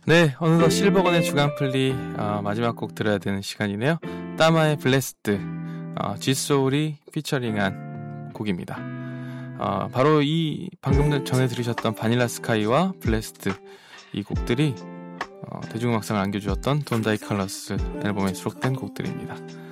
네, 어느덧 실버건의 주간플리 마지막 곡 들어야 되는 시간이네요. 따마의 블레스드, G소울이 피처링한 곡입니다. 바로 이 방금 전에 들으셨던 바닐라 스카이와 블레스드, 이 곡들이 대중음악상을 안겨주었던 돈 다이 컬러스 앨범에 수록된 곡들입니다.